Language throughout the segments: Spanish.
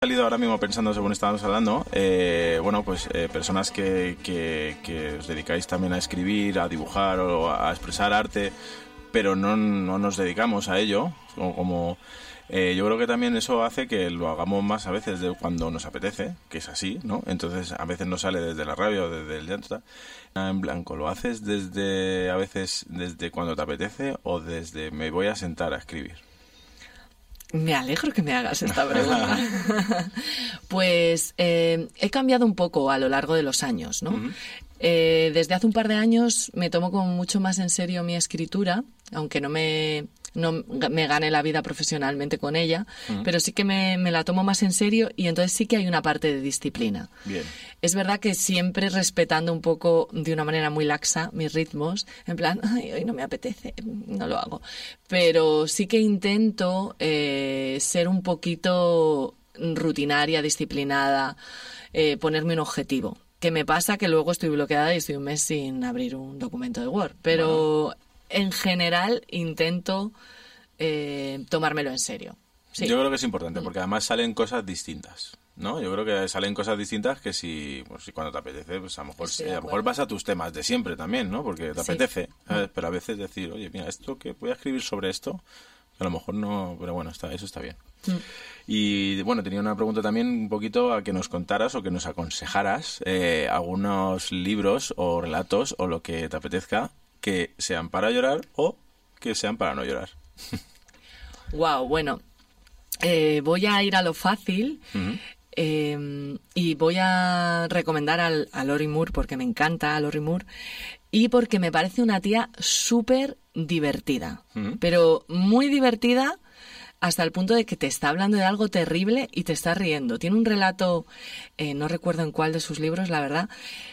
Salido ahora mismo pensando según estábamos hablando, personas que os dedicáis también a escribir, a dibujar o a expresar arte, pero no nos dedicamos a ello, yo creo que también eso hace que lo hagamos más a veces de cuando nos apetece, que es así, ¿no? Entonces a veces nos sale desde la rabia o desde el llanto. En blanco, ¿lo haces a veces desde cuando te apetece o desde me voy a sentar a escribir? Me alegro que me hagas esta pregunta. Pues he cambiado un poco a lo largo de los años, ¿no? Uh-huh. Desde hace un par de años me tomo como mucho más en serio mi escritura, aunque no me gane la vida profesionalmente con ella, pero sí que me la tomo más en serio y entonces sí que hay una parte de disciplina. Bien. Es verdad que siempre respetando un poco de una manera muy laxa mis ritmos, en plan, ay, hoy no me apetece, no lo hago. Pero sí que intento ser un poquito rutinaria, disciplinada, ponerme un objetivo. Que me pasa que luego estoy bloqueada y estoy un mes sin abrir un documento de Word. Pero bueno, en general intento tomármelo en serio. Sí. Yo creo que es importante porque además salen cosas distintas, ¿no? Yo creo que salen cosas distintas que si cuando te apetece, pues a lo mejor vas a tus temas de siempre también, ¿no? Porque te apetece, ¿sabes? Pero a veces decir, oye, mira, esto que voy a escribir sobre esto, que a lo mejor no, pero bueno, eso está bien. Y bueno, tenía una pregunta también un poquito a que nos contaras o que nos aconsejaras algunos libros o relatos o lo que te apetezca que sean para llorar o que sean para no llorar. Wow, bueno, voy a ir a lo fácil. Uh-huh. Y voy a recomendar a Lori Moore porque me encanta Lori Moore y porque me parece una tía súper divertida, pero muy divertida hasta el punto de que te está hablando de algo terrible y te está riendo. Tiene un relato, no recuerdo en cuál de sus libros, la verdad,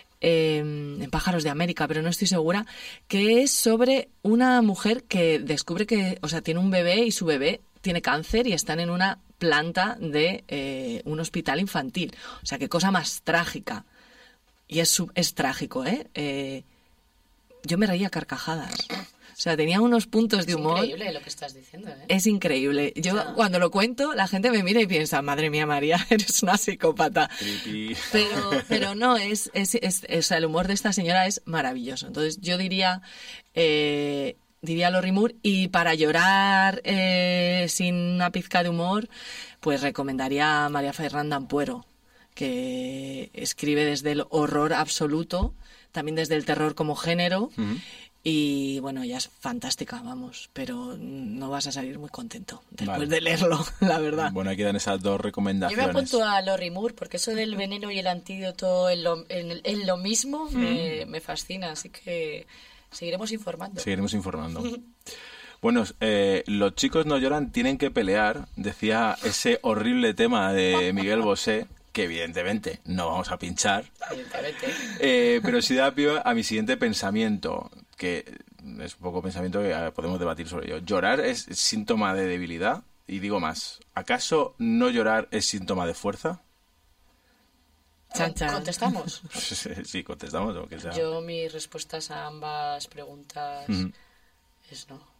en Pájaros de América, pero no estoy segura, que es sobre una mujer que descubre que, tiene un bebé y su bebé tiene cáncer y están en una planta de un hospital infantil. O sea, qué cosa más trágica. Y es trágico, ¿eh? Yo me reía a carcajadas. O sea, tenía unos puntos de humor. Es increíble lo que estás diciendo, ¿eh? Es increíble. Yo cuando lo cuento, la gente me mira y piensa, madre mía, María, eres una psicópata. Pero no, el humor de esta señora es maravilloso. Entonces yo diría Lori Moore, y para llorar sin una pizca de humor, pues recomendaría a María Fernanda Ampuero, que escribe desde el horror absoluto, también desde el terror como género. Uh-huh. Y bueno, ella es fantástica, vamos, pero no vas a salir muy contento después de leerlo, la verdad. Bueno, aquí dan esas dos recomendaciones. Yo me apunto a Lori Moore porque eso del veneno y el antídoto en lo mismo me fascina, así que seguiremos informando. Bueno, los chicos no lloran, tienen que pelear, decía ese horrible tema de Miguel Bosé, que evidentemente no vamos a pinchar. Pero sí da pie a mi siguiente pensamiento, que es un poco pensamiento que podemos debatir sobre ello. ¿Llorar es síntoma de debilidad? Y digo más, ¿acaso no llorar es síntoma de fuerza? Chan, chan. ¿Contestamos? Sí, contestamos. O que sea. Yo mis respuestas a ambas preguntas es no.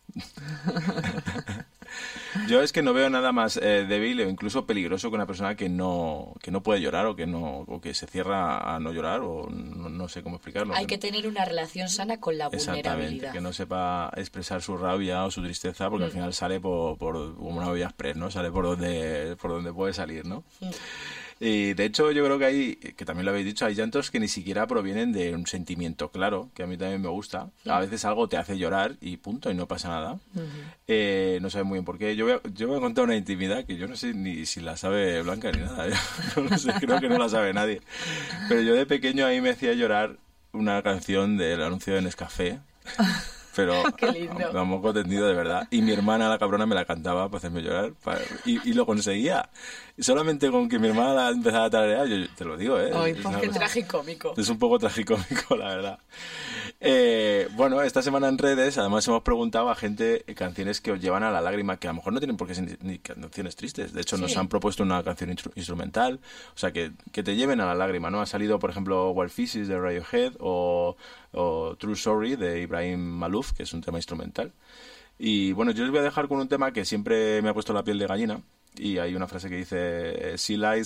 Yo es que no veo nada más débil o incluso peligroso que una persona que no puede llorar o que se cierra a no llorar o no sé cómo explicarlo. Hay que tener una relación sana con la vulnerabilidad. Exactamente, que no sepa expresar su rabia o su tristeza porque al final sale por como una olla express, ¿no? Sale por donde puede salir, ¿no? Y de hecho yo creo que que también lo habéis dicho, hay llantos que ni siquiera provienen de un sentimiento claro, que a mí también me gusta. A veces algo te hace llorar y punto, y no pasa nada. No sé muy bien por qué. Yo voy a contar una intimidad que yo no sé ni si la sabe Blanca ni nada. No sé, creo que no la sabe nadie. Pero yo de pequeño a mí me hacía llorar una canción del anuncio de Nescafé. Pero a moco tendido, de verdad. Y mi hermana, la cabrona, me la cantaba para hacerme llorar. Y lo conseguía. Y solamente con que mi hermana la empezara a tararear, yo te lo digo, ¿eh? Ay, qué tragicómico. Es un poco tragicómico, la verdad. Bueno, esta semana en redes, además hemos preguntado a gente canciones que os llevan a la lágrima, que a lo mejor no tienen por qué ser ni canciones tristes. De hecho, nos han propuesto una canción instrumental. O sea, que te lleven a la lágrima, ¿no? Ha salido, por ejemplo, Wild Fishes de Radiohead o True Sorry de Ibrahim Malouf, que es un tema instrumental. Y bueno, yo les voy a dejar con un tema que siempre me ha puesto la piel de gallina. Y hay una frase que dice: She lies